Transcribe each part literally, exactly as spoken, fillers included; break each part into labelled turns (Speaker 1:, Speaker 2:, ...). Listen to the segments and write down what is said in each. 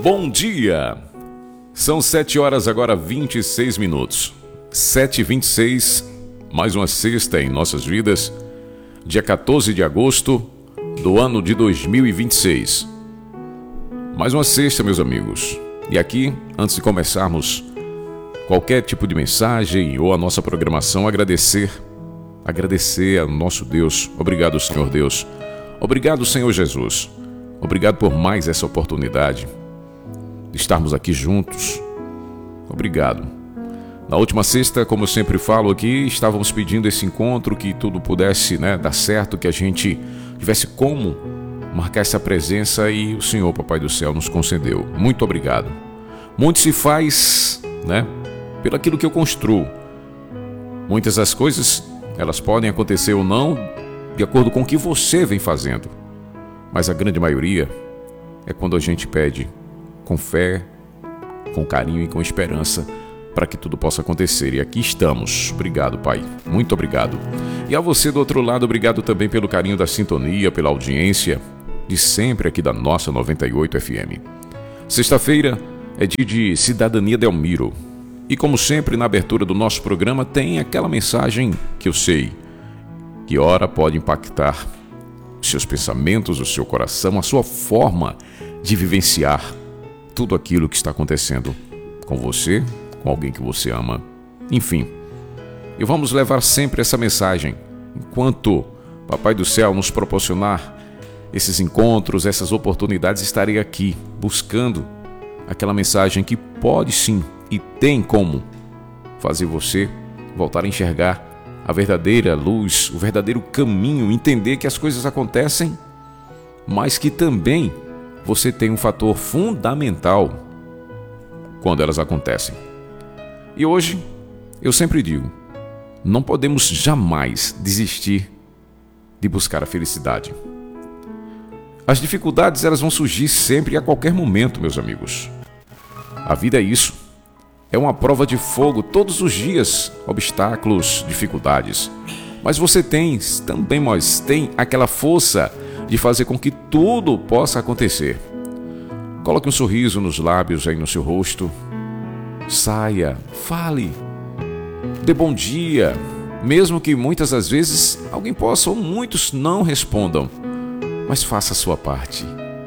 Speaker 1: bom dia! São sete horas agora, vinte e seis minutos. sete e vinte e seis, mais uma sexta em nossas vidas, dia quatorze de agosto do ano de dois mil e vinte e seis. Mais uma sexta, meus amigos. E aqui, antes de começarmos qualquer tipo de mensagem ou a nossa programação, agradecer, agradecer ao nosso Deus. Obrigado, Senhor Deus. Obrigado, Senhor Jesus. Obrigado por mais essa oportunidade de estarmos aqui juntos. Obrigado. Na última sexta, como eu sempre falo aqui, estávamos pedindo esse encontro, que tudo pudesse, né, dar certo, que a gente tivesse como marcar essa presença, e o Senhor, Papai do Céu, nos concedeu. Muito obrigado. Muito se faz, né, pelo aquilo que eu construo. Muitas das coisas, elas podem acontecer ou não, de acordo com o que você vem fazendo. Mas a grande maioria é quando a gente pede com fé, com carinho e com esperança para que tudo possa acontecer. E aqui estamos. Obrigado, Pai. Muito obrigado. E a você do outro lado, obrigado também pelo carinho da sintonia, pela audiência de sempre aqui da nossa noventa e oito F M. Sexta-feira é dia de Cidadania Delmiro. E como sempre, na abertura do nosso programa tem aquela mensagem que eu sei que ora pode impactar os seus pensamentos, o seu coração, a sua forma de vivenciar tudo aquilo que está acontecendo com você, com alguém que você ama. Enfim, e vamos levar sempre essa mensagem. Enquanto Papai do Céu nos proporcionar esses encontros, essas oportunidades, estarei aqui buscando aquela mensagem que pode sim e tem como fazer você voltar a enxergar a verdadeira luz, o verdadeiro caminho, entender que as coisas acontecem, mas que também você tem um fator fundamental quando elas acontecem. E hoje, eu sempre digo, não podemos jamais desistir de buscar a felicidade. As dificuldades, elas vão surgir sempre e a qualquer momento, meus amigos. A vida é isso. É uma prova de fogo todos os dias, obstáculos, dificuldades. Mas você tem, também nós, tem aquela força de fazer com que tudo possa acontecer. Coloque um sorriso nos lábios aí no seu rosto. Saia, fale, dê bom dia, mesmo que muitas das vezes alguém possa ou muitos não respondam. Mas faça a sua parte.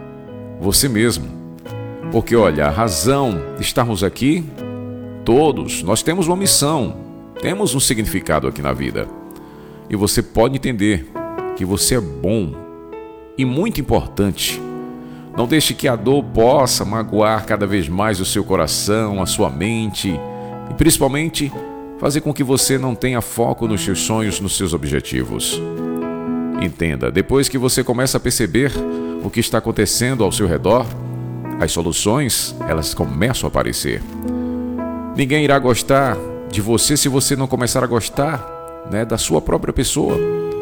Speaker 1: Você mesmo. Porque olha, a razão de estarmos aqui, todos, nós temos uma missão, temos um significado aqui na vida. E você pode entender que você é bom e muito importante. Não deixe que a dor possa magoar cada vez mais o seu coração, a sua mente e principalmente fazer com que você não tenha foco nos seus sonhos, nos seus objetivos. Entenda, depois que você começa a perceber o que está acontecendo ao seu redor, as soluções, elas começam a aparecer. Ninguém irá gostar de você se você não começar a gostar, né, da sua própria pessoa.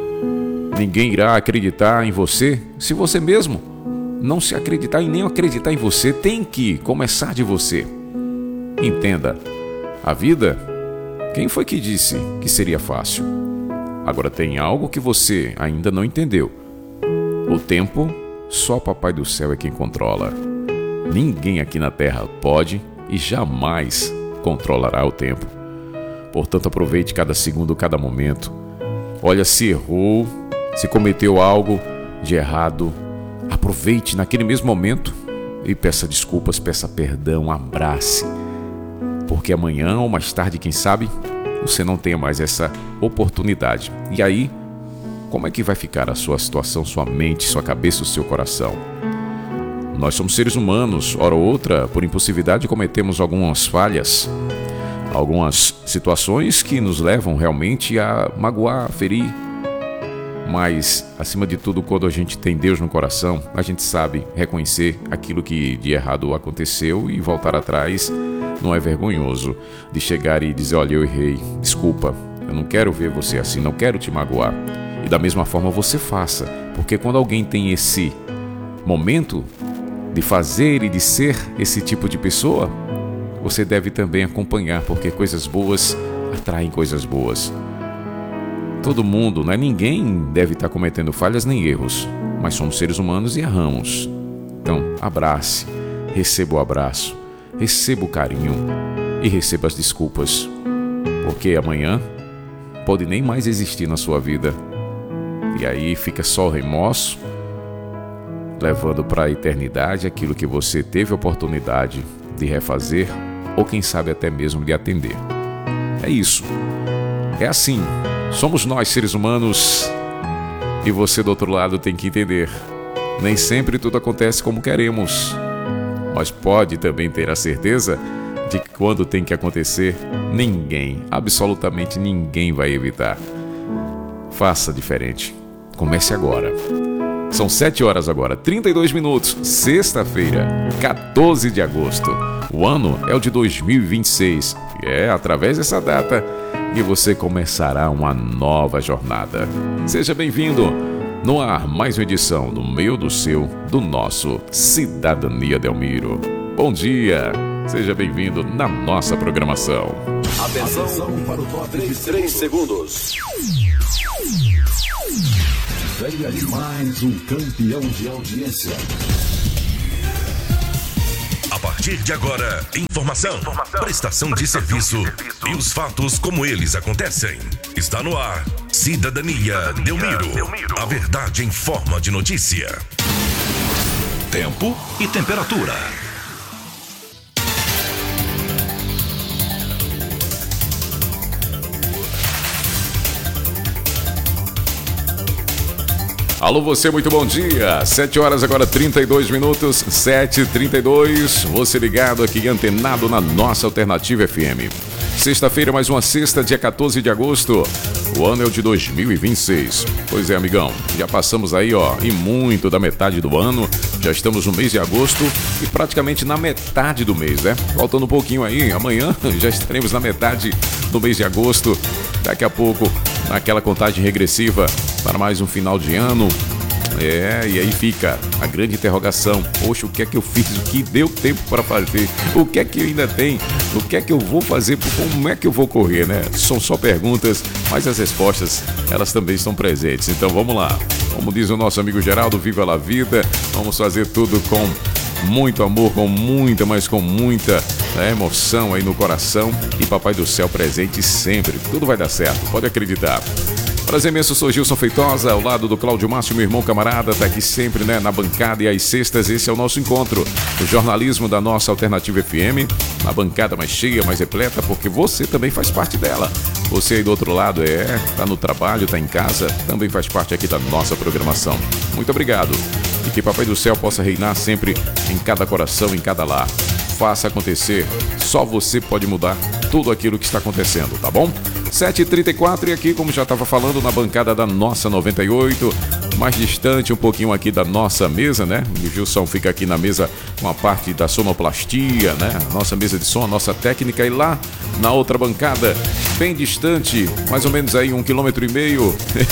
Speaker 1: Ninguém irá acreditar em você se você mesmo não se acreditar e nem acreditar em você. Tem que começar de você. Entenda, a vida, quem foi que disse que seria fácil? Agora tem algo que você ainda não entendeu. O tempo, só Papai do Céu é quem controla. Ninguém aqui na Terra pode e jamais controlará o tempo. Portanto, aproveite cada segundo, cada momento. Olha, se errou, se cometeu algo de errado, aproveite naquele mesmo momento e peça desculpas, peça perdão, abrace. Porque amanhã ou mais tarde, quem sabe, você não tenha mais essa oportunidade. E aí, como é que vai ficar a sua situação, sua mente, sua cabeça, o seu coração? Nós somos seres humanos, hora ou outra, por impulsividade, cometemos algumas falhas, algumas situações que nos levam realmente a magoar, a ferir. Mas, acima de tudo, quando a gente tem Deus no coração, a gente sabe reconhecer aquilo que de errado aconteceu e voltar atrás. Não é vergonhoso de chegar e dizer, olha, eu errei, desculpa, eu não quero ver você assim, não quero te magoar. E da mesma forma você faça, porque quando alguém tem esse momento de fazer e de ser esse tipo de pessoa, você deve também acompanhar, porque coisas boas atraem coisas boas. Todo mundo, não é? Ninguém deve estar cometendo falhas nem erros, mas somos seres humanos e erramos. Então, abrace, receba o abraço, receba o carinho e receba as desculpas, porque amanhã pode nem mais existir na sua vida. E aí fica só o remorso, levando para a eternidade aquilo que você teve a oportunidade de refazer ou quem sabe até mesmo de atender. É isso. É assim. Somos nós, seres humanos, e você do outro lado tem que entender. Nem sempre tudo acontece como queremos, mas pode também ter a certeza de que quando tem que acontecer, ninguém, absolutamente ninguém vai evitar. Faça diferente. Comece agora. São sete horas agora, trinta e dois minutos, sexta-feira, quatorze de agosto. O ano é o de dois mil e vinte e seis. E é através dessa data que você começará uma nova jornada. Seja bem-vindo. No ar, mais uma edição do meu, do seu, do nosso Cidadania Delmiro. Bom dia. Seja bem-vindo na nossa programação.
Speaker 2: Atenção, Atenção para o top de três segundos. Venha de mais um campeão de audiência.
Speaker 3: A partir de agora, informação, informação prestação, de, prestação serviço, de serviço e os fatos como eles acontecem. Está no ar, Cidadania Delmiro. Delmiro. A verdade em forma de notícia. Tempo e temperatura.
Speaker 1: Alô você, muito bom dia, sete horas agora trinta e dois minutos, sete e trinta e dois, você ligado aqui, antenado na nossa Alternativa F M. Sexta-feira, mais uma sexta, dia quatorze de agosto, o ano é o de dois mil e vinte e seis. Pois é, amigão, já passamos aí, ó, e muito da metade do ano, já estamos no mês de agosto e praticamente na metade do mês, né? Faltando um pouquinho aí, amanhã já estaremos na metade do mês de agosto, daqui a pouco, naquela contagem regressiva para mais um final de ano. É, e aí fica a grande interrogação. Poxa, o que é que eu fiz? O que deu tempo para fazer? O que é que ainda tem? O que é que eu vou fazer? Como é que eu vou correr, né? São só perguntas, mas as respostas, elas também estão presentes. Então vamos lá. Como diz o nosso amigo Geraldo, viva a vida. Vamos fazer tudo com muito amor, com muita, mas com muita, né, emoção aí no coração. E Papai do Céu presente sempre. Tudo vai dar certo, pode acreditar. Prazer imenso, sou Gilson Feitosa, ao lado do Cláudio Márcio, meu irmão camarada, tá aqui sempre, né, na bancada, e às sextas esse é o nosso encontro, o jornalismo da nossa Alternativa F M, na bancada mais cheia, mais repleta, porque você também faz parte dela. Você aí do outro lado, é, tá no trabalho, tá em casa, também faz parte aqui da nossa programação. Muito obrigado, e que Papai do Céu possa reinar sempre em cada coração, em cada lar. Faça acontecer, só você pode mudar tudo aquilo que está acontecendo, tá bom? sete e trinta e quatro e aqui, como já estava falando, na bancada da nossa noventa e oito, mais distante um pouquinho aqui da nossa mesa, né? O Gilson fica aqui na mesa com a parte da sonoplastia, né? Nossa mesa de som, a nossa técnica, e lá na outra bancada, bem distante, mais ou menos aí um quilômetro e meio,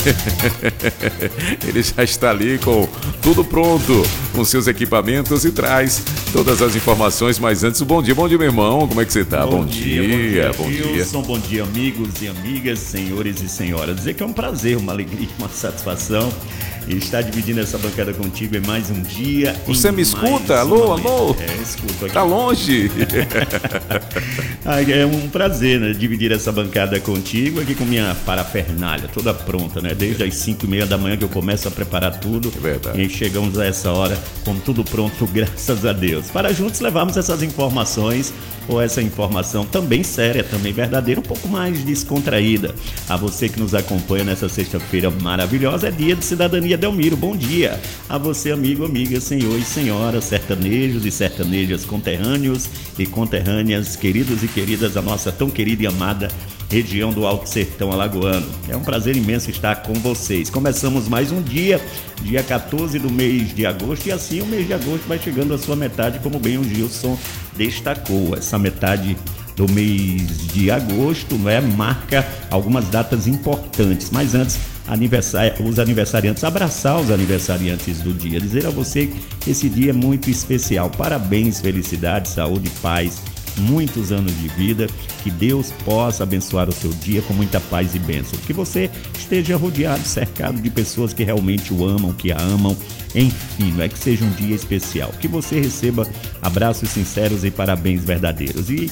Speaker 1: ele já está ali com tudo pronto, com seus equipamentos e traz todas as informações. Mas antes, bom dia, bom dia, meu irmão, como é que você tá? Bom, bom dia, dia, bom dia,
Speaker 4: Wilson, bom dia, amigos e amigas, senhores e senhoras. Dizer que é um prazer, uma alegria, uma satisfação estar dividindo essa bancada contigo em mais um dia.
Speaker 1: Você me escuta? Alô, alô?
Speaker 4: É, escuto aqui.
Speaker 1: Tá longe?
Speaker 4: É um prazer, né, dividir essa bancada contigo aqui com minha parafernália toda pronta, né? Desde as cinco e meia da manhã que eu começo a preparar tudo.
Speaker 1: É verdade.
Speaker 4: E chegamos a essa hora com tudo pronto, graças a Deus. Para juntos levarmos essas informações, ou essa informação também séria, também verdadeira, um pouco mais descontraída. A você que nos acompanha nessa sexta-feira maravilhosa, é dia de Cidadania Delmiro. Bom dia a você, amigo, amiga, senhor e senhora, sertanejos e sertanejas, conterrâneos e conterrâneas, queridos e queridas da nossa tão querida e amada região do Alto Sertão Alagoano. É um prazer imenso estar com vocês. Começamos mais um dia, dia quatorze do mês de agosto, e assim o mês de agosto vai chegando à sua metade, como bem o Gilson destacou. Essa metade do mês de agosto, né, marca algumas datas importantes, mas antes, aniversário, os aniversariantes, abraçar os aniversariantes do dia, dizer a você que esse dia é muito especial. Parabéns, felicidade, saúde, paz muitos anos de vida, que Deus possa abençoar o seu dia com muita paz e bênção, que você esteja rodeado, cercado de pessoas que realmente o amam, que a amam, enfim, não é que seja um dia especial, que você receba abraços sinceros e parabéns verdadeiros. E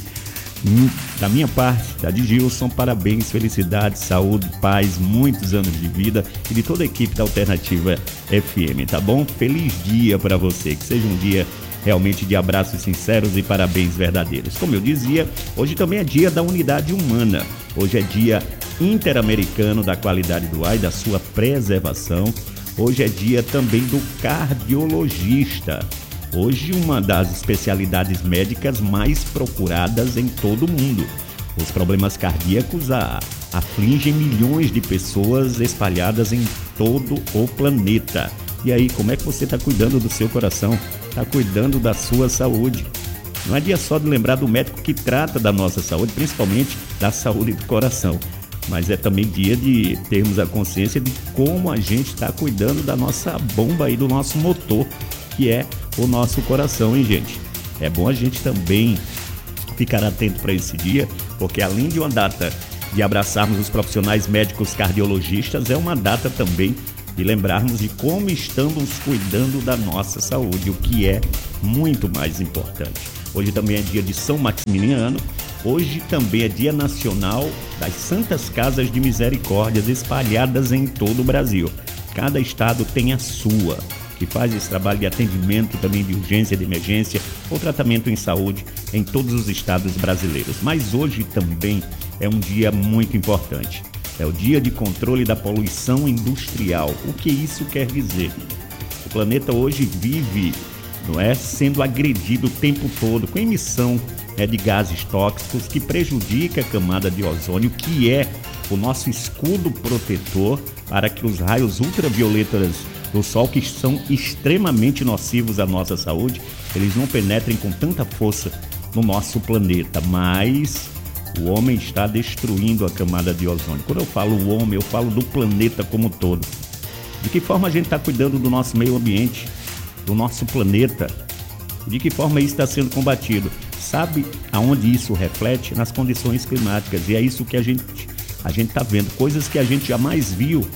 Speaker 4: da minha parte, da de Gilson, parabéns, felicidade, saúde, paz, muitos anos de vida e de toda a equipe da Alternativa F M, tá bom? Feliz dia para você, que seja um dia realmente de abraços sinceros e parabéns verdadeiros. Como eu dizia, hoje também é dia da unidade humana, hoje é dia interamericano da qualidade do ar e da sua preservação, hoje é dia também do cardiologista. Hoje, uma das especialidades médicas mais procuradas em todo o mundo. Os problemas cardíacos a, afligem milhões de pessoas espalhadas em todo o planeta. E aí, como é que você está cuidando do seu coração? Está cuidando da sua saúde? Não é dia só de lembrar do médico que trata da nossa saúde, principalmente da saúde do coração. Mas é também dia de termos a consciência de como a gente está cuidando da nossa bomba e do nosso motor, que é o nosso coração, hein, gente? É bom a gente também ficar atento para esse dia, porque além de uma data de abraçarmos os profissionais médicos cardiologistas, é uma data também de lembrarmos de como estamos cuidando da nossa saúde, o que é muito mais importante. Hoje também é dia de São Maximiliano, hoje também é dia nacional das Santas Casas de Misericórdias espalhadas em todo o Brasil. Cada estado tem a sua, que faz esse trabalho de atendimento também de urgência, de emergência ou tratamento em saúde em todos os estados brasileiros. Mas hoje também é um dia muito importante. É o dia de controle da poluição industrial. O que isso quer dizer? O planeta hoje vive, não é, sendo agredido o tempo todo com emissão, né, de gases tóxicos que prejudica a camada de ozônio, que é o nosso escudo protetor para que os raios ultravioletas do Sol, que são extremamente nocivos à nossa saúde, eles não penetrem com tanta força no nosso planeta, mas o homem está destruindo a camada de ozônio. Quando eu falo o homem, eu falo do planeta como um todo. De que forma a gente está cuidando do nosso meio ambiente, do nosso planeta? De que forma isso está sendo combatido? Sabe aonde isso reflete? Nas condições climáticas. E é isso que a gente a gente está vendo. Coisas que a gente jamais viu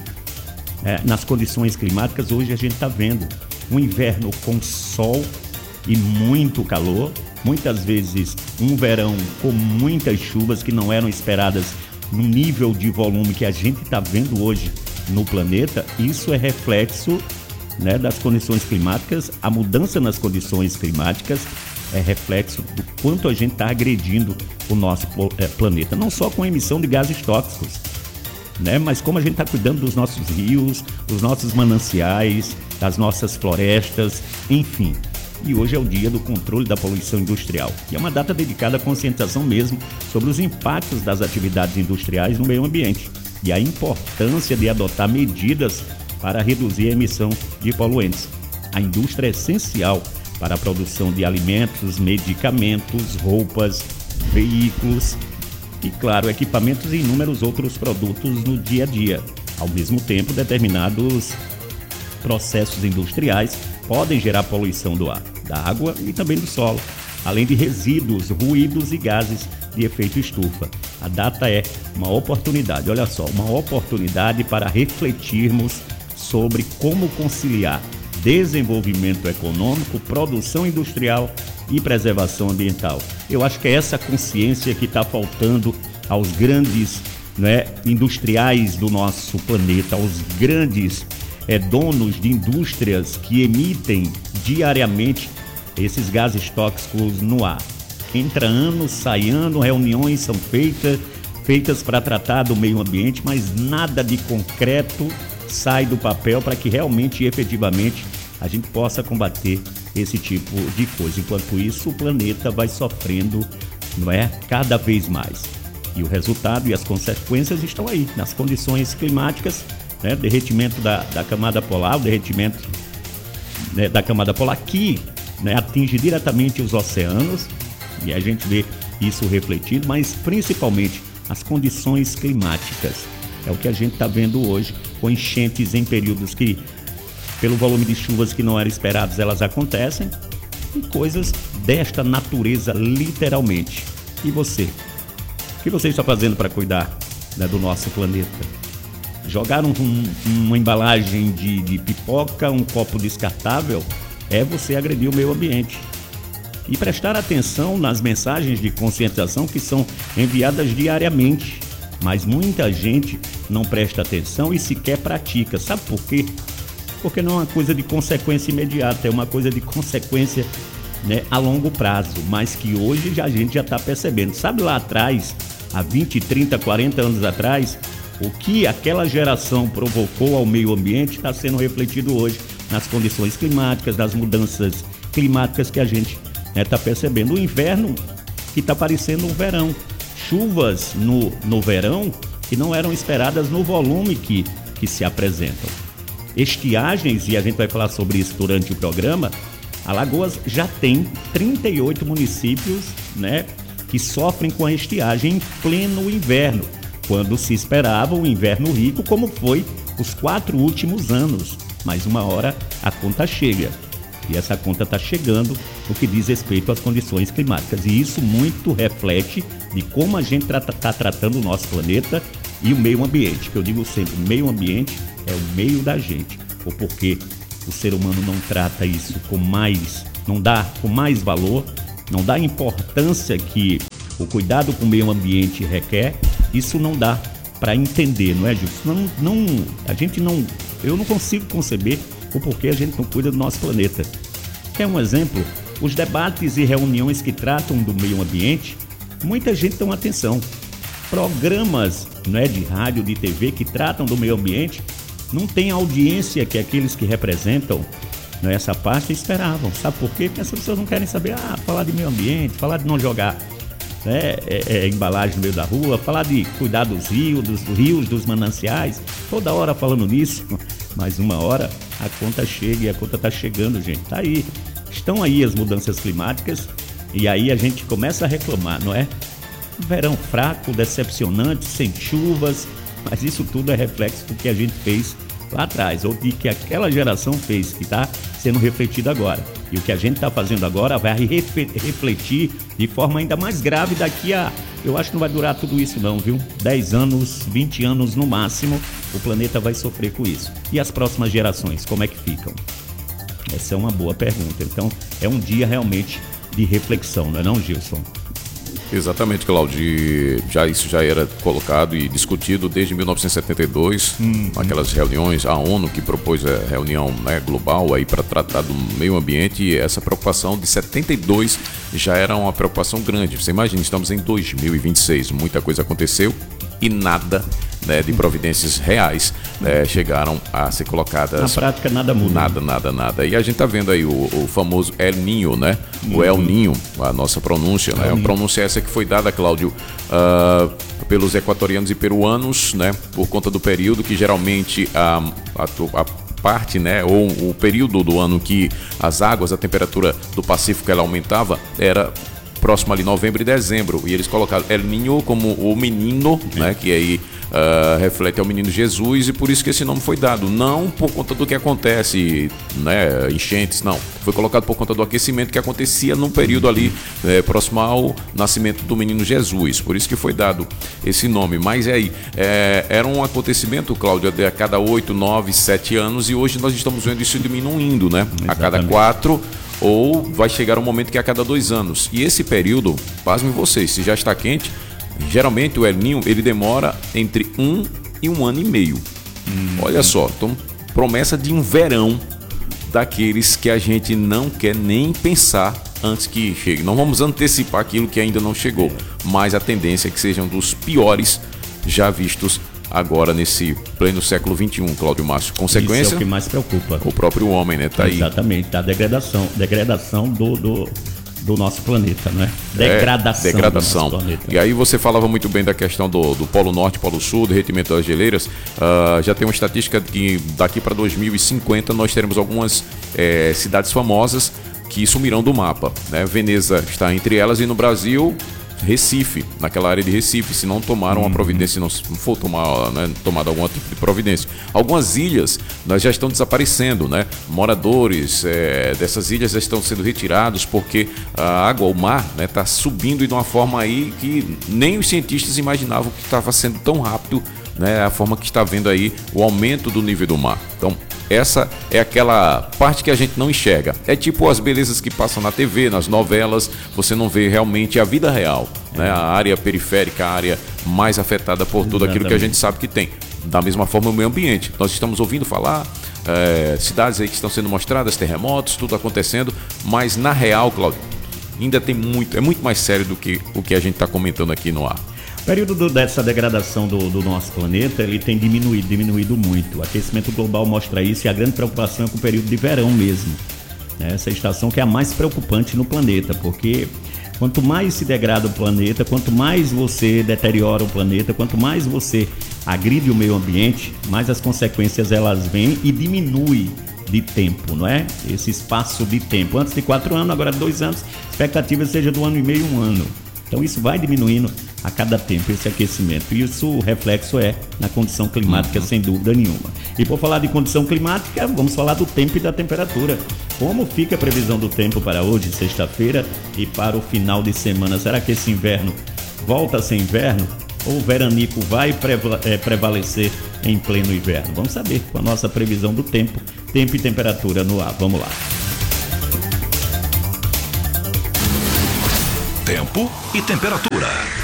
Speaker 4: é, nas condições climáticas, hoje a gente está vendo. Um inverno com sol e muito calor. Muitas vezes um verão com muitas chuvas que não eram esperadas no nível de volume que a gente está vendo hoje no planeta. Isso é reflexo, né, das condições climáticas. A mudança nas condições climáticas é reflexo do quanto a gente está agredindo o nosso planeta, não só com a emissão de gases tóxicos, né, mas como a gente está cuidando dos nossos rios, dos nossos mananciais, das nossas florestas, enfim. E hoje é o dia do controle da poluição industrial. E é uma data dedicada à conscientização mesmo sobre os impactos das atividades industriais no meio ambiente e a importância de adotar medidas para reduzir a emissão de poluentes. A indústria é essencial para a produção de alimentos, medicamentos, roupas, veículos e, claro, equipamentos e inúmeros outros produtos no dia a dia. Ao mesmo tempo, determinados processos industriais podem gerar poluição do ar, da água e também do solo, além de resíduos, ruídos e gases de efeito estufa. A data é uma oportunidade, olha só, uma oportunidade para refletirmos sobre como conciliar desenvolvimento econômico, produção industrial e preservação ambiental. Eu acho que é essa consciência que está faltando aos grandes, né, industriais do nosso planeta, aos grandes é, donos de indústrias que emitem diariamente esses gases tóxicos no ar. Entra ano, sai ano, reuniões são feitas, feitas para tratar do meio ambiente, mas nada de concreto sai do papel para que realmente e efetivamente a gente possa combater esse tipo de coisa. Enquanto isso, o planeta vai sofrendo, não é, cada vez mais. E o resultado e as consequências estão aí, nas condições climáticas, né, derretimento da, da camada polar, o derretimento, né, da camada polar que, né, atinge diretamente os oceanos, e a gente vê isso refletido, mas principalmente as condições climáticas. É o que a gente está vendo hoje, com enchentes em períodos que, pelo volume de chuvas que não eram esperados, elas acontecem, e coisas desta natureza, literalmente. E você? O que você está fazendo para cuidar, né, do nosso planeta? Jogar um, um, uma embalagem de, de pipoca, um copo descartável, é você agredir o meio ambiente. E prestar atenção nas mensagens de conscientização que são enviadas diariamente. Mas muita gente não presta atenção e sequer pratica. Sabe por quê? Porque não é uma coisa de consequência imediata, é uma coisa de consequência, né, a longo prazo, mas que hoje já, a gente já está percebendo. Sabe lá atrás, há vinte, trinta, quarenta anos atrás, o que aquela geração provocou ao meio ambiente está sendo refletido hoje nas condições climáticas, nas mudanças climáticas que a gente está, né, percebendo. O inverno que está parecendo um verão. Chuvas no, no verão que não eram esperadas no volume que, que se apresentam. Estiagens, e a gente vai falar sobre isso durante o programa, Alagoas já tem trinta e oito municípios, né, que sofrem com a estiagem em pleno inverno, quando se esperava um inverno rico, como foi os quatro últimos anos. Mas uma hora a conta chega. E essa conta está chegando no que diz respeito às condições climáticas. E isso muito reflete de como a gente está tra- tratando o nosso planeta e o meio ambiente. Que eu digo sempre, o meio ambiente é o meio da gente. Ou porque o ser humano não trata isso com mais, não dá com mais valor, não dá a importância que o cuidado com o meio ambiente requer, isso não dá para entender, não é, Gilson? Não, não, a gente não, eu não consigo conceber o porquê a gente não cuida do nosso planeta. Quer um exemplo? Os debates e reuniões que tratam do meio ambiente, muita gente dá atenção. Programas, não é, de rádio, de T V que tratam do meio ambiente, não tem a audiência que aqueles que representam, não é, essa parte esperavam. Sabe por quê? Porque as pessoas não querem saber, ah, falar de meio ambiente, falar de não jogar, né, é, é, embalagem no meio da rua, falar de cuidar dos rios, dos rios, dos mananciais, toda hora falando nisso. Mas uma hora a conta chega e a conta está chegando, gente. Tá aí. Estão aí as mudanças climáticas e aí a gente começa a reclamar, não é? Verão fraco, decepcionante, sem chuvas, mas isso tudo é reflexo do que a gente fez lá atrás, ou de que aquela geração fez, que está sendo refletido agora. E o que a gente está fazendo agora vai refletir de forma ainda mais grave daqui a... Eu acho que não vai durar tudo isso não, viu? dez anos, vinte anos no máximo, o planeta vai sofrer com isso. E as próximas gerações, como é que ficam? Essa é uma boa pergunta. Então, é um dia realmente de reflexão, não é não, Gilson?
Speaker 1: Exatamente, Claudio. Já, isso já era colocado e discutido desde mil novecentos e setenta e dois, hum, aquelas reuniões, a ONU que propôs a reunião, né, global aí para tratar do meio ambiente, e essa preocupação de setenta e dois já era uma preocupação grande. Você imagina, estamos em dois mil e vinte e seis, muita coisa aconteceu e nada, né, de providências reais, né, chegaram a ser colocadas.
Speaker 4: Na prática nada muda.
Speaker 1: Nada, nada, nada. E a gente tá vendo aí o, o famoso El Niño, né? Uhum. O El Niño, a nossa pronúncia, né? A pronúncia essa que foi dada, Cláudio, uh, pelos equatorianos e peruanos, né? Por conta do período que geralmente a, a, a parte, né, ou o período do ano que as águas, a temperatura do Pacífico ela aumentava, era próximo ali novembro e dezembro, e eles colocaram El Niño como o menino, né, que aí uh, reflete ao menino Jesus, e por isso que esse nome foi dado, não por conta do que acontece, né, enchentes, não, foi colocado por conta do aquecimento que acontecia num período ali é, próximo ao nascimento do menino Jesus, por isso que foi dado esse nome. Mas é aí, é, era um acontecimento, Cláudio, a cada oito, nove, sete anos, e hoje nós estamos vendo isso diminuindo, né, exatamente, a cada quatro, ou vai chegar um momento que é a cada dois anos. E esse período, pasmem vocês, se já está quente, geralmente o El Niño, ele demora entre um e um ano e meio. Hum. Olha só, então promessa de um verão daqueles que a gente não quer nem pensar antes que chegue. Não vamos antecipar aquilo que ainda não chegou, mas a tendência é que sejam dos piores já vistos agora nesse pleno século vinte e um, Cláudio Márcio. Consequência?
Speaker 4: Isso é o que mais preocupa.
Speaker 1: O próprio homem, né? Tá aí.
Speaker 4: Exatamente, a degradação, degradação do, do, do nosso planeta, né? Degradação,
Speaker 1: é, degradação.
Speaker 4: do nosso planeta.
Speaker 1: E aí você falava muito bem da questão do, do Polo Norte, Polo Sul, derretimento das geleiras. Uh, já tem uma estatística que daqui para dois mil e cinquenta nós teremos algumas é, cidades famosas que sumirão do mapa, né? Veneza está entre elas, e no Brasil Recife, naquela área de Recife, se não tomaram uma providência, se não for tomar, né, tomada algum tipo de providência. Algumas ilhas nós já estão desaparecendo, né? Moradores é, dessas ilhas já estão sendo retirados porque a água, o mar, né, está subindo de uma forma aí que nem os cientistas imaginavam que estava sendo tão rápido, né? A forma que está vendo aí o aumento do nível do mar. Então, essa é aquela parte que a gente não enxerga. É tipo as belezas que passam na T V, nas novelas, você não vê realmente a vida real, né? A área periférica, a área mais afetada por tudo aquilo que a gente sabe que tem. Da mesma forma o meio ambiente. Nós estamos ouvindo falar, é, cidades aí que estão sendo mostradas, terremotos, tudo acontecendo, mas na real, Cláudio, ainda tem muito, é muito mais sério do que o que a gente está comentando aqui no ar.
Speaker 4: O período do, dessa degradação do, do nosso planeta, ele tem diminuído, diminuído muito. O aquecimento global mostra isso e a grande preocupação é com o período de verão mesmo. Essa estação que é a mais preocupante no planeta, porque quanto mais se degrada o planeta, quanto mais você deteriora o planeta, quanto mais você agride o meio ambiente, mais as consequências elas vêm e diminui de tempo, não é? Esse espaço de tempo. Antes de quatro anos, agora dois anos, expectativa seja do ano e meio, um ano. Então isso vai diminuindo a cada tempo, esse aquecimento. E isso, o reflexo é na condição climática, uhum. sem dúvida nenhuma. E por falar de condição climática, vamos falar do tempo e da temperatura. Como fica a previsão do tempo para hoje, sexta-feira, e para o final de semana? Será que esse inverno volta a ser inverno? Ou o veranico vai prevalecer em pleno inverno? Vamos saber com a nossa previsão do tempo, tempo e temperatura no ar. Vamos lá.
Speaker 3: Tempo e temperatura.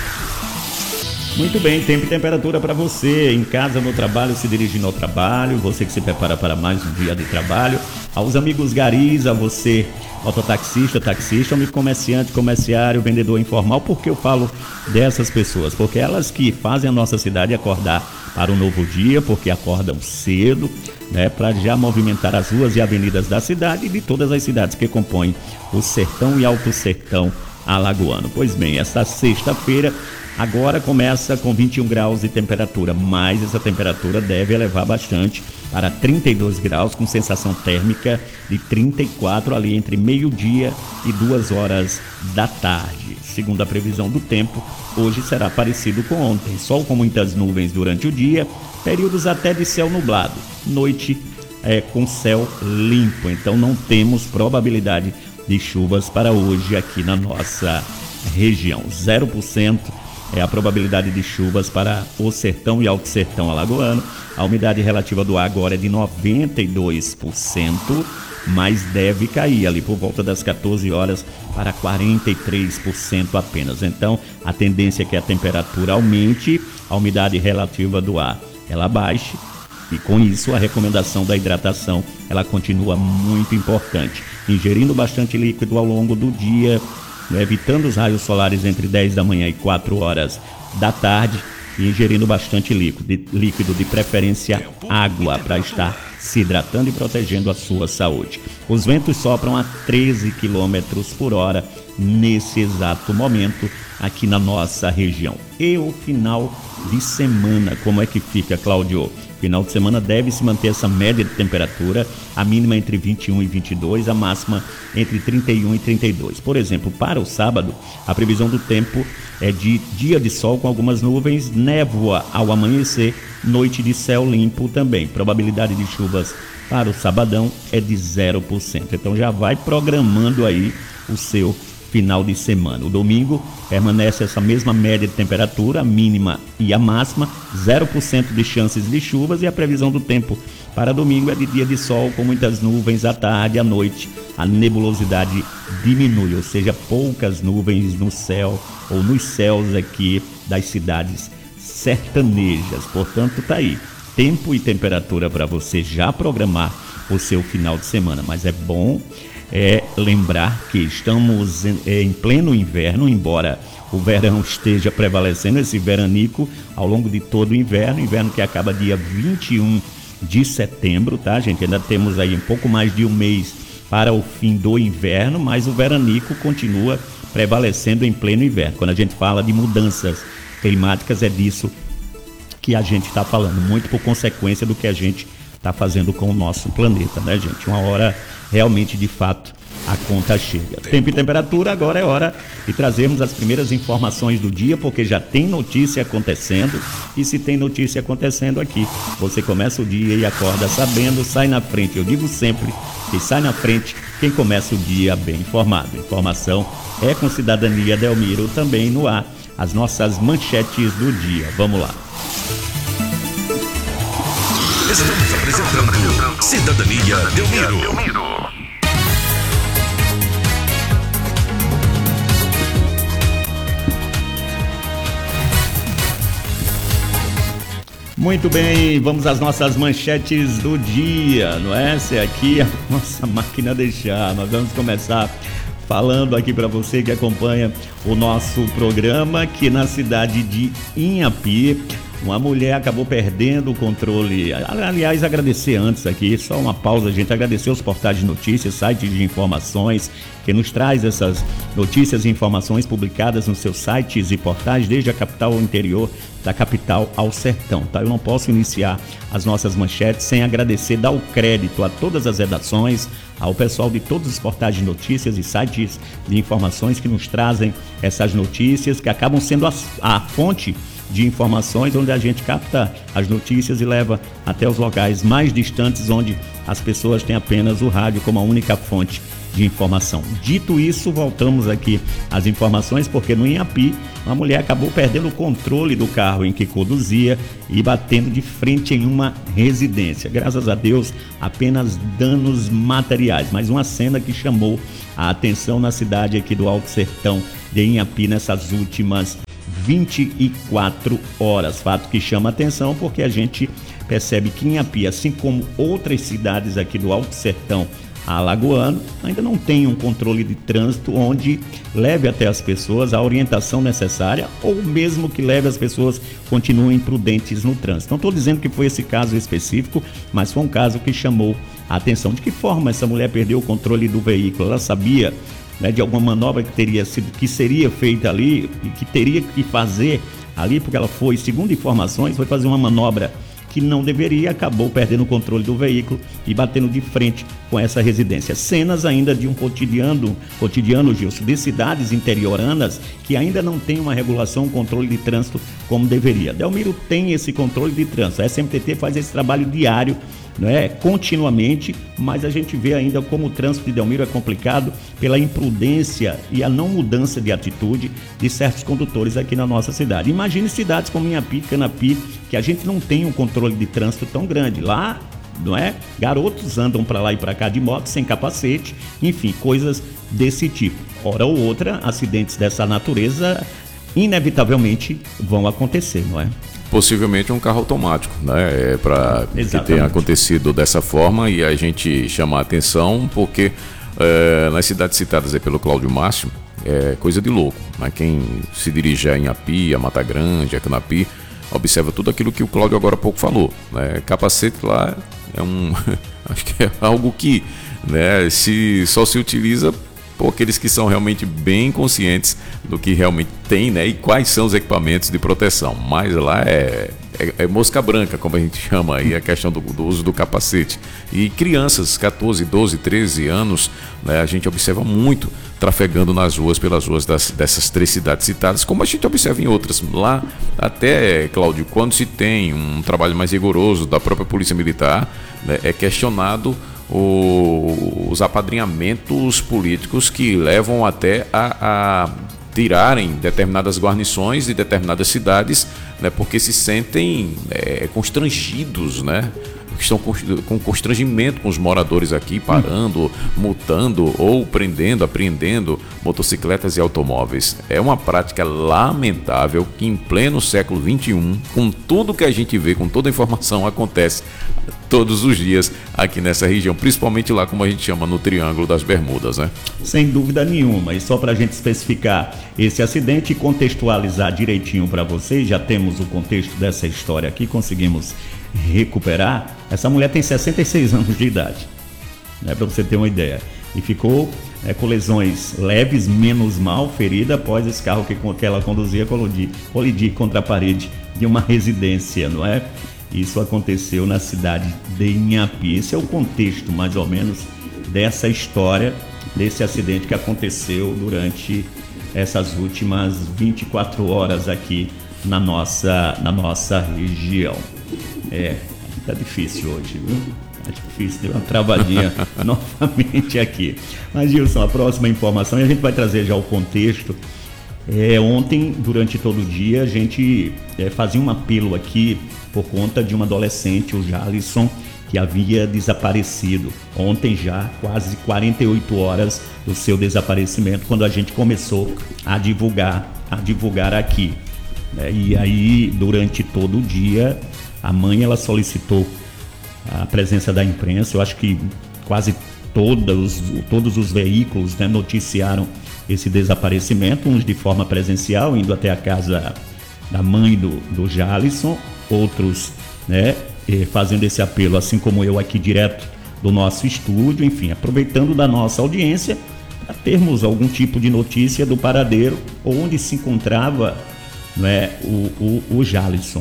Speaker 4: Muito bem, tempo e temperatura para você, em casa, no trabalho, se dirigindo ao trabalho, você que se prepara para mais um dia de trabalho, aos amigos garis, a você, mototaxista, taxista, amigo comerciante, comerciário, vendedor informal. Por que eu falo dessas pessoas? Porque elas que fazem a nossa cidade acordar para um novo dia, porque acordam cedo, né, para já movimentar as ruas e avenidas da cidade e de todas as cidades que compõem o sertão e alto sertão alagoano. Pois bem, esta sexta-feira agora começa com vinte e um graus de temperatura, mas essa temperatura deve elevar bastante para trinta e dois graus, com sensação térmica de trinta e quatro ali entre meio-dia e duas horas da tarde. Segundo a previsão do tempo, hoje será parecido com ontem. Sol com muitas nuvens durante o dia, períodos até de céu nublado. Noite é, com céu limpo, então não temos probabilidade de chuvas para hoje aqui na nossa região. zero por cento é a probabilidade de chuvas para o sertão e alto sertão alagoano. A umidade relativa do ar agora é de noventa e dois por cento, mas deve cair ali por volta das quatorze horas para quarenta e três por cento apenas. Então, a tendência é que a temperatura aumente, a umidade relativa do ar ela baixe, e com isso a recomendação da hidratação ela continua muito importante. Ingerindo bastante líquido ao longo do dia, né, evitando os raios solares entre dez da manhã e quatro horas da tarde, e ingerindo bastante líquido, de, líquido de preferência água, para estar se hidratando e protegendo a sua saúde. Os ventos sopram a treze quilômetros por hora nesse exato momento aqui na nossa região. E o final de semana, como é que fica, Cláudio? Final de semana deve se manter essa média de temperatura, a mínima entre vinte e um e vinte e dois, a máxima entre trinta e um e trinta e dois. Por exemplo, para o sábado, a previsão do tempo é de dia de sol com algumas nuvens, névoa ao amanhecer, noite de céu limpo também. Probabilidade de chuvas para o sabadão é de zero por cento. Então já vai programando aí o seu final de semana. O domingo permanece essa mesma média de temperatura, a mínima e a máxima, zero por cento de chances de chuvas, e a previsão do tempo para domingo é de dia de sol com muitas nuvens à tarde e à noite. A nebulosidade diminui, ou seja, poucas nuvens no céu ou nos céus aqui das cidades sertanejas. Portanto, tá aí, tempo e temperatura para você já programar o seu final de semana. Mas é bom é lembrar que estamos em, em pleno inverno, embora o verão esteja prevalecendo, esse veranico ao longo de todo o inverno, inverno que acaba dia vinte e um de setembro, tá, gente? Ainda temos aí um pouco mais de um mês para o fim do inverno, mas o veranico continua prevalecendo em pleno inverno. Quando a gente fala de mudanças climáticas, é disso que a gente está falando, muito por consequência do que a gente está fazendo com o nosso planeta, né, gente? Uma hora realmente, de fato, a conta chega. Tempo e temperatura, agora é hora de trazermos as primeiras informações do dia, porque já tem notícia acontecendo, e se tem notícia acontecendo aqui, você começa o dia e acorda sabendo, sai na frente. Eu digo sempre que sai na frente quem começa o dia bem informado. Informação é com Cidadania Delmiro, também no ar, as nossas manchetes do dia. Vamos lá.
Speaker 3: Estamos apresentando Cidadania Delmiro.
Speaker 4: Muito bem, vamos às nossas manchetes do dia, não é? Essa é aqui a nossa máquina deixar. Nós vamos começar falando aqui para você que acompanha o nosso programa, que na cidade de Inhapi, uma mulher acabou perdendo o controle. Aliás, agradecer antes aqui, só uma pausa, gente, agradecer os portais de notícias, sites de informações, que nos traz essas notícias e informações publicadas nos seus sites e portais, desde a capital ao interior, da capital ao sertão, tá? Eu não posso iniciar as nossas manchetes sem agradecer, dar o crédito a todas as redações, ao pessoal de todos os portais de notícias e sites de informações que nos trazem essas notícias, que acabam sendo a, a fonte de informações onde a gente capta as notícias e leva até os locais mais distantes, onde as pessoas têm apenas o rádio como a única fonte de informação. Dito isso, voltamos aqui às informações, porque no Inhapi, uma mulher acabou perdendo o controle do carro em que conduzia e batendo de frente em uma residência. Graças a Deus, apenas danos materiais, mas uma cena que chamou a atenção na cidade aqui do Alto Sertão de Inhapi nessas últimas vinte e quatro horas. Fato que chama atenção porque a gente percebe que Inhapi, assim como outras cidades aqui do Alto Sertão alagoano, ainda não tem um controle de trânsito onde leve até as pessoas a orientação necessária, ou mesmo que leve as pessoas continuem prudentes no trânsito. Não estou dizendo que foi esse caso específico, mas foi um caso que chamou a atenção. De que forma essa mulher perdeu o controle do veículo? Ela sabia, né, de alguma manobra que teria sido, que seria feita ali e que teria que fazer ali, porque ela foi, segundo informações, foi fazer uma manobra que não deveria, acabou perdendo o controle do veículo e batendo de frente com essa residência. Cenas ainda de um cotidiano, cotidiano, Gilson, de cidades interioranas que ainda não tem uma regulação, um controle de trânsito como deveria. Delmiro tem esse controle de trânsito, a S M T T faz esse trabalho diário, não é, continuamente, mas a gente vê ainda como o trânsito de Delmiro é complicado pela imprudência e a não mudança de atitude de certos condutores aqui na nossa cidade. Imagine cidades como Inhapi, Canapi, que a gente não tem um controle de trânsito tão grande. Lá, não é? Garotos andam para lá e para cá de moto sem capacete, enfim, coisas desse tipo. Hora ou outra, acidentes dessa natureza inevitavelmente vão acontecer, não é?
Speaker 1: Possivelmente um carro automático, né? É para que tenha acontecido dessa forma, e a gente chama a atenção porque é, nas cidades citadas aí pelo Cláudio Márcio, é coisa de louco, né? Quem se dirige a Inhapi, a Mata Grande, a Canapi, observa tudo aquilo que o Cláudio agora há pouco falou, né? Capacete lá é um acho que é algo que, né, se, só se utiliza por aqueles que são realmente bem conscientes do que realmente tem, né, e quais são os equipamentos de proteção. Mas lá é, é, é mosca branca, como a gente chama aí, a questão do, do uso do capacete. E crianças, catorze, doze, treze anos, né, a gente observa muito trafegando nas ruas, pelas ruas das, dessas três cidades citadas, como a gente observa em outras. Lá, até, Cláudio, quando se tem um trabalho mais rigoroso da própria Polícia Militar, né, é questionado O, os apadrinhamentos políticos que levam até a, a tirarem determinadas guarnições de determinadas cidades, né, porque se sentem é, constrangidos, né? Estão com constrangimento com os moradores aqui, parando, multando ou prendendo, apreendendo motocicletas e automóveis. É uma prática lamentável que em pleno século vinte e um, com tudo que a gente vê, com toda a informação, acontece todos os dias aqui nessa região, principalmente lá, como a gente chama, no Triângulo das Bermudas, né?
Speaker 4: Sem dúvida nenhuma. E só para a gente especificar esse acidente e contextualizar direitinho para vocês, já temos o contexto dessa história aqui, conseguimos recuperar. Essa mulher tem sessenta e seis anos de idade, né, para você ter uma ideia, e ficou é, com lesões leves, menos mal, ferida após esse carro que, que ela conduzia colidir, colidir contra a parede de uma residência, não é? Isso aconteceu na cidade de Inhapi. Esse é o contexto, mais ou menos, dessa história desse acidente que aconteceu durante essas últimas vinte e quatro horas aqui na nossa, na nossa região. É, tá difícil hoje, viu? Tá difícil, deu uma travadinha novamente aqui. Mas, Gilson, a próxima informação, e a gente vai trazer já o contexto. É, ontem, durante todo o dia, a gente é, fazia um apelo aqui por conta de um adolescente, o Jalisson, que havia desaparecido. Ontem já, quase quarenta e oito horas do seu desaparecimento, quando a gente começou a divulgar, a divulgar aqui. É, e aí, durante todo o dia, a mãe ela solicitou a presença da imprensa. Eu acho que quase todos, todos os veículos, né, noticiaram esse desaparecimento, uns de forma presencial, indo até a casa da mãe do, do Jalisson, outros, né, fazendo esse apelo, assim como eu aqui direto do nosso estúdio, enfim, aproveitando da nossa audiência para termos algum tipo de notícia do paradeiro onde se encontrava, né, o, o, o Jalisson.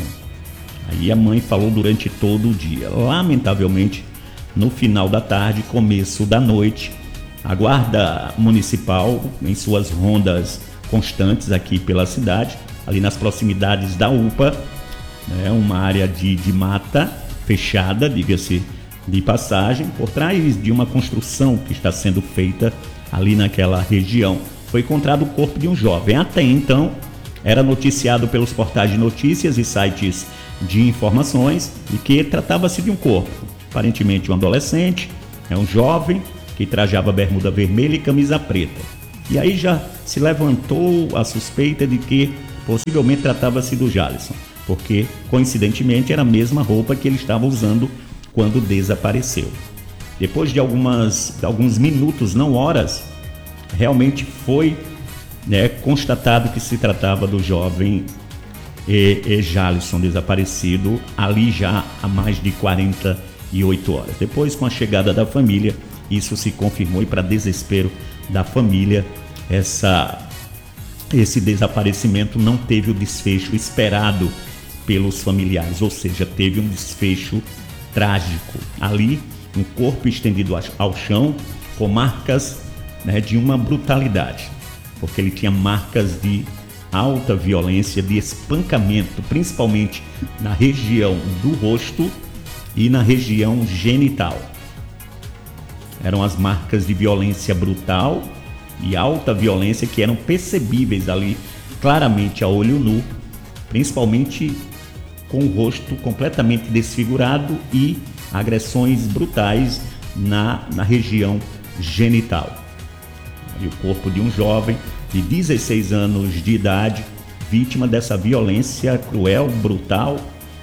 Speaker 4: Aí a mãe falou durante todo o dia. Lamentavelmente, no final da tarde, começo da noite, a Guarda Municipal, em suas rondas constantes aqui pela cidade, ali nas proximidades da U P A, né, uma área de, de mata fechada, diga-se de passagem, por trás de uma construção que está sendo feita ali naquela região, foi encontrado o corpo de um jovem. Até então, era noticiado pelos portais de notícias e sites de informações de que tratava-se de um corpo, aparentemente um adolescente, é um jovem que trajava bermuda vermelha e camisa preta. E aí já se levantou a suspeita de que possivelmente tratava-se do Jalisson, porque coincidentemente era a mesma roupa que ele estava usando quando desapareceu. Depois de algumas, alguns minutos, não horas, realmente foi, né, constatado que se tratava do jovem e, e Jalisson, desaparecido ali já há mais de quarenta e oito horas. Depois, com a chegada da família, isso se confirmou e, para desespero da família, essa, esse desaparecimento não teve o desfecho esperado pelos familiares, ou seja, teve um desfecho trágico. Ali, um corpo estendido ao chão com marcas, né, de uma brutalidade, porque ele tinha marcas de alta violência, de espancamento, principalmente na região do rosto e na região genital. Eram as marcas de violência brutal e alta violência que eram percebíveis ali claramente a olho nu, principalmente com o rosto completamente desfigurado e agressões brutais na, na região genital. E o corpo de um jovem de dezesseis anos de idade, vítima dessa violência cruel, brutal,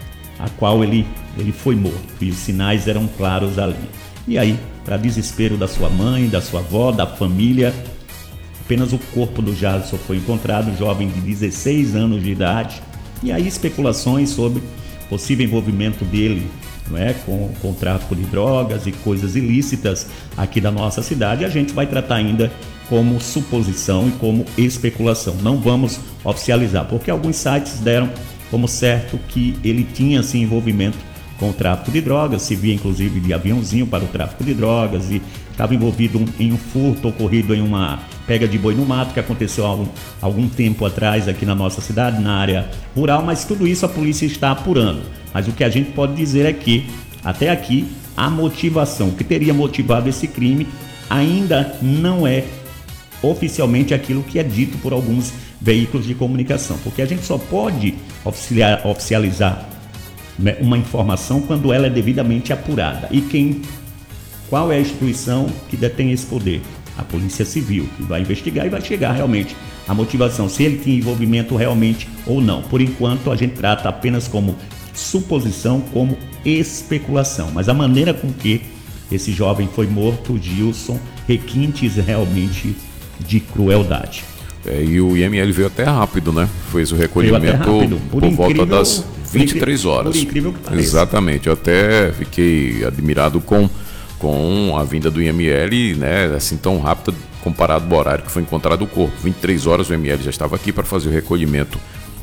Speaker 4: a qual ele, ele foi morto. E os sinais eram claros ali. E aí, para desespero da sua mãe, da sua avó, da família, apenas o corpo do Jalisson foi encontrado, jovem de dezesseis anos de idade. E aí especulações sobre possível envolvimento dele, não é, com, com tráfico de drogas e coisas ilícitas aqui da nossa cidade. A gente vai tratar ainda como suposição e como especulação. Não vamos oficializar, porque alguns sites deram como certo que ele tinha sim envolvimento com o tráfico de drogas, se via inclusive de aviãozinho para o tráfico de drogas e estava envolvido em um furto ocorrido em uma pega de boi no mato que aconteceu há algum, algum tempo atrás aqui na nossa cidade, na área rural, mas tudo isso a polícia está apurando. Mas o que a gente pode dizer é que, até aqui, a motivação que teria motivado esse crime ainda não é oficialmente aquilo que é dito por alguns veículos de comunicação, porque a gente só pode oficializar, oficializar né, uma informação quando ela é devidamente apurada. E quem, qual é a instituição que detém esse poder? A Polícia Civil, que vai investigar e vai chegar realmente a motivação, se ele tinha envolvimento realmente ou não. Por enquanto, a gente trata apenas como suposição, como especulação, mas a maneira com que esse jovem foi morto, Gilson, requintes realmente de crueldade.
Speaker 1: É, e o I M L veio até rápido, né? Fez o recolhimento por, por volta das vinte e três horas.
Speaker 4: Por incrível que pareça.
Speaker 1: Exatamente, eu até fiquei admirado com, com a vinda do I M L, né? Assim, tão rápida comparado ao horário que foi encontrado o corpo. vinte e três horas o I M L já estava aqui para fazer o recolhimento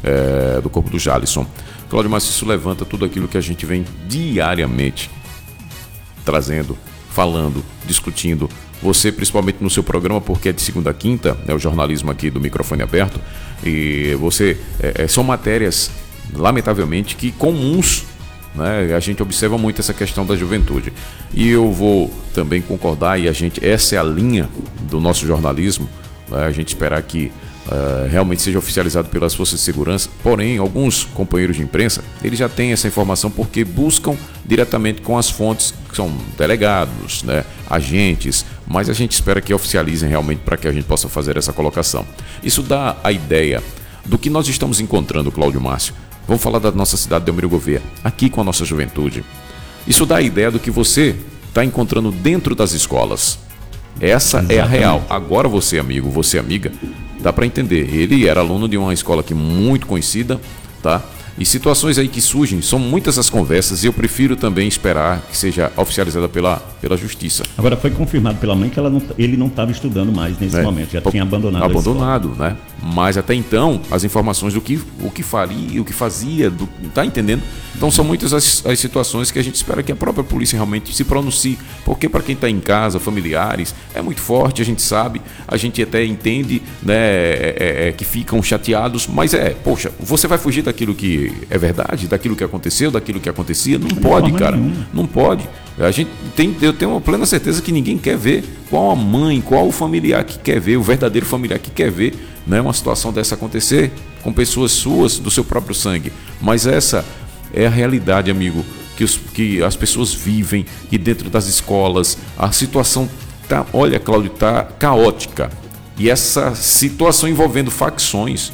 Speaker 1: é, do corpo do Jalisson. Cláudio, mas isso levanta tudo aquilo que a gente vem diariamente trazendo, falando, discutindo você principalmente no seu programa, porque é de segunda a quinta, é o jornalismo aqui do Microfone Aberto, e você, é, são matérias, lamentavelmente, que comuns, né? A gente observa muito essa questão da juventude. E eu vou também concordar, e a gente, essa é a linha do nosso jornalismo, né? A gente esperar que Uh, realmente seja oficializado pelas forças de segurança. Porém, alguns companheiros de imprensa, eles já têm essa informação porque buscam diretamente com as fontes, que são delegados, né, agentes, mas a gente espera que oficializem realmente para que a gente possa fazer essa colocação. Isso dá a ideia do que nós estamos encontrando, Cláudio Márcio. Vamos falar da nossa cidade de Delmiro Gouveia, aqui com a nossa juventude. Isso dá a ideia do que você está encontrando dentro das escolas. Essa Exatamente. É a real. Agora você, amigo, você, amiga, dá para entender. Ele era aluno de uma escola aqui muito conhecida, tá? E situações aí que surgem, são muitas as conversas, e eu prefiro também esperar que seja oficializada pela, pela justiça.
Speaker 4: Agora foi confirmado pela mãe que ela não, ele não estava estudando mais nesse é, momento, já tinha abandonado
Speaker 1: Abandonado, né? Mas até então, as informações do que, o que faria, o que fazia, do, tá entendendo? Então são muitas as, as situações que a gente espera que a própria polícia realmente se pronuncie, porque para quem está em casa, familiares, é muito forte, a gente sabe, a gente até entende, né, é, é, é, que ficam chateados, mas é, poxa, você vai fugir daquilo que é verdade, daquilo que aconteceu, daquilo que acontecia? Não pode, cara, não pode. A gente tem, eu tenho uma plena certeza que ninguém quer ver, qual a mãe, qual o familiar que quer ver, o verdadeiro familiar que quer ver, né, uma situação dessa acontecer com pessoas suas, do seu próprio sangue. Mas essa é a realidade, amigo, que, os, que as pessoas vivem, e dentro das escolas a situação tá, olha, Cláudio, tá caótica. E essa situação envolvendo facções,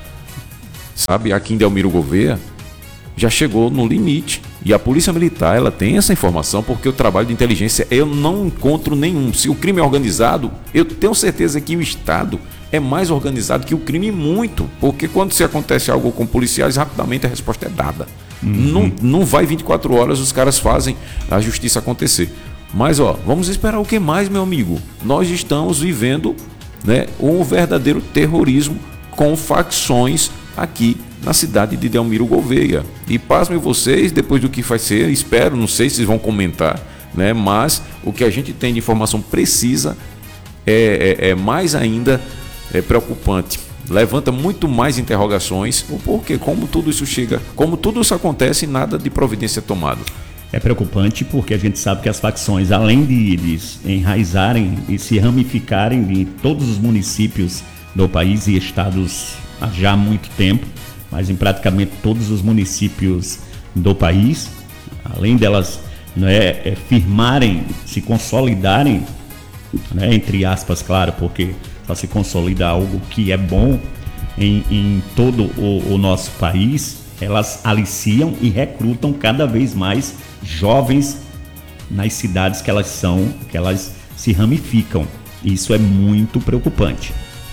Speaker 1: sabe, aqui em Delmiro Gouveia, já chegou no limite. E a Polícia Militar, ela tem essa informação, porque o trabalho de inteligência eu não encontro nenhum. Se o crime é organizado, eu tenho certeza que o Estado é mais organizado que o crime, muito. Porque quando se acontece algo com policiais, rapidamente a resposta é dada. Uhum. Não, não vai vinte e quatro horas, os caras fazem a justiça acontecer. Mas, ó, vamos esperar o que mais, meu amigo? Nós estamos vivendo, né, um verdadeiro terrorismo com facções aqui na cidade de Delmiro Gouveia. E pasmem vocês, depois do que vai ser, espero, não sei se vocês vão comentar, né, mas o que a gente tem de informação precisa é, é, é mais ainda é preocupante. Levanta muito mais interrogações, o porquê, como tudo isso chega, como tudo isso acontece e nada de providência tomada.
Speaker 4: É preocupante porque a gente sabe que as facções, além de, de enraizarem e se ramificarem em todos os municípios do país e estados há já muito tempo, mas em praticamente todos os municípios do país, além delas, né, é, firmarem, se consolidarem, né, entre aspas, claro, porque só se consolida algo que é bom em, em todo o, o nosso país, elas aliciam e recrutam cada vez mais jovens nas cidades que elas são, que elas se ramificam. Isso é muito preocupante.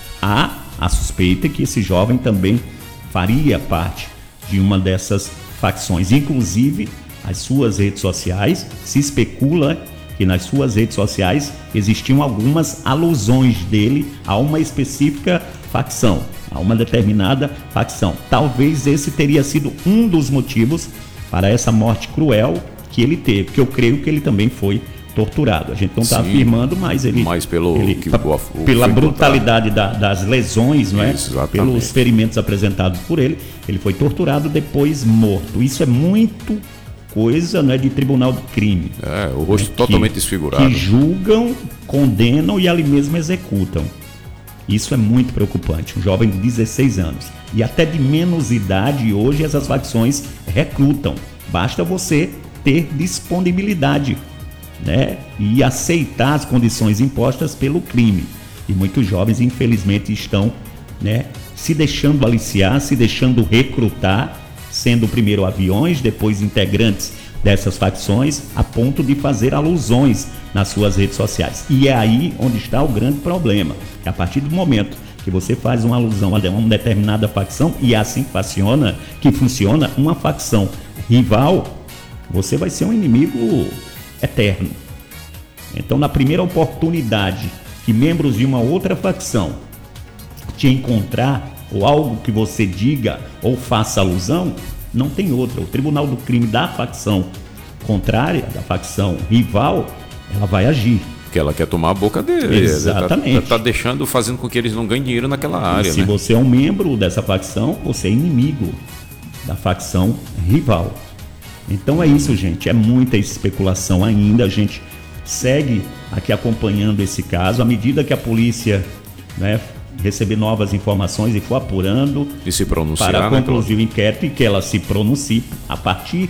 Speaker 4: Há a suspeita que esse jovem também faria parte de uma dessas facções. Inclusive, as suas redes sociais, se especula que nas suas redes sociais existiam algumas alusões dele a uma específica facção, a uma determinada facção. Talvez esse teria sido um dos motivos para essa morte cruel que ele teve, porque eu creio que ele também foi torturado. A gente não está afirmando, mas ele...
Speaker 1: Mas pelo...
Speaker 4: ele,
Speaker 1: que, o, o
Speaker 4: pela brutalidade da, das lesões, não é?
Speaker 1: Isso,
Speaker 4: pelos ferimentos apresentados por ele, ele foi torturado, depois morto. Isso é muito coisa, não é, de tribunal de crime.
Speaker 1: É, o rosto
Speaker 4: é,
Speaker 1: totalmente
Speaker 4: que,
Speaker 1: desfigurado.
Speaker 4: Que julgam, condenam e ali mesmo executam. Isso é muito preocupante. Um jovem de dezesseis anos e até de menos idade, hoje essas facções recrutam. Basta você ter disponibilidade, né, e aceitar as condições impostas pelo crime. E muitos jovens, infelizmente, estão, né, se deixando aliciar, se deixando recrutar, sendo primeiro aviões, depois integrantes dessas facções, a ponto de fazer alusões nas suas redes sociais. E é aí onde está o grande problema. É a partir do momento que você faz uma alusão a uma determinada facção, e é assim que funciona, que funciona uma facção rival, você vai ser um inimigo eterno. Então, na primeira oportunidade que membros de uma outra facção te encontrar, ou algo que você diga ou faça alusão, não tem outra. O Tribunal do Crime da facção contrária, da facção rival, ela vai agir.
Speaker 1: Porque ela quer tomar a boca dele.
Speaker 4: Exatamente.
Speaker 1: Está tá deixando, fazendo com que eles não ganhem dinheiro naquela área.
Speaker 4: E se
Speaker 1: né?
Speaker 4: você é um membro dessa facção, você é inimigo da facção rival. Então é isso, gente. É muita especulação ainda. A gente segue aqui acompanhando esse caso. À medida que a polícia, né, receber novas informações e for apurando
Speaker 1: e se pronunciar,
Speaker 4: para
Speaker 1: né,
Speaker 4: concluir o inquérito e que ela se pronuncie a partir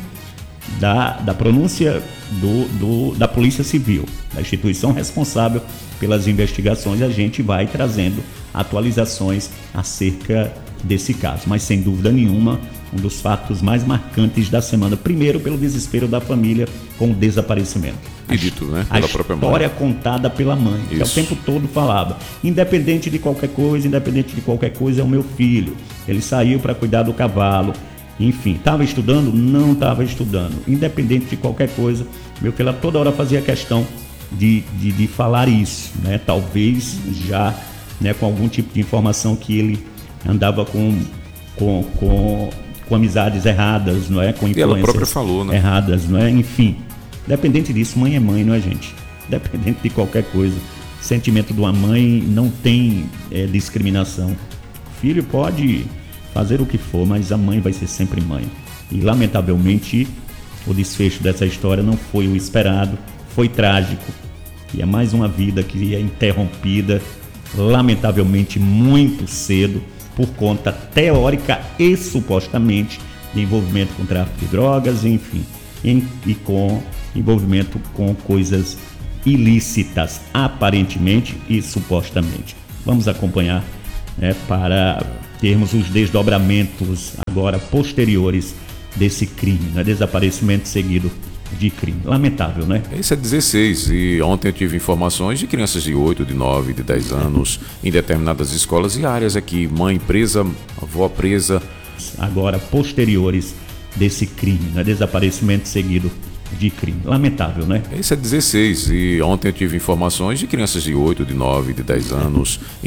Speaker 4: da, da pronúncia do, do, da Polícia Civil, da instituição responsável pelas investigações, a gente vai trazendo atualizações acerca desse caso. Mas sem dúvida nenhuma, um dos fatos mais marcantes da semana, primeiro pelo desespero da família com o desaparecimento.
Speaker 1: E dito, né? Pela
Speaker 4: a
Speaker 1: própria mãe.
Speaker 4: história contada pela mãe, Isso. que o tempo todo falava, independente de qualquer coisa, independente de qualquer coisa, é o meu filho. Ele saiu para cuidar do cavalo, enfim, estava estudando? Não estava estudando. Independente de qualquer coisa, meu filho toda hora fazia questão de, de, de falar isso, né? Talvez já, né, com algum tipo de informação que ele andava com, com, com, com amizades erradas, não é? Com influências
Speaker 1: e ela própria falou, né?
Speaker 4: erradas, não é? Enfim, independente disso, mãe é mãe, não é, gente? Independente de qualquer coisa, o sentimento de uma mãe não tem é, discriminação. O filho pode fazer o que for, mas a mãe vai ser sempre mãe. E lamentavelmente o desfecho dessa história não foi o esperado, foi trágico. E é mais uma vida que é interrompida, lamentavelmente muito cedo, por conta teórica e supostamente de envolvimento com tráfico de drogas, enfim, em, e com envolvimento com coisas ilícitas, aparentemente e supostamente. Vamos acompanhar, né, para termos os desdobramentos agora posteriores desse crime, né? Desaparecimento seguido de crime. Lamentável, né?
Speaker 1: Isso é dezesseis, e ontem eu tive informações de crianças de oito, de nove, de dez anos em determinadas escolas e áreas aqui, mãe presa, avó presa.
Speaker 4: Agora posteriores desse crime, né? Desaparecimento seguido de crime. Lamentável, né?
Speaker 1: Isso é dezesseis, e ontem eu tive informações de crianças de oito, de nove, de dez anos